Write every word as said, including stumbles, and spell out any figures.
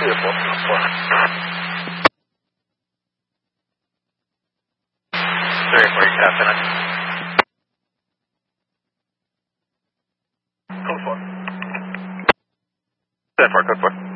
Beautiful. Four. Three, four, you copy that. Code four. Code four, code four.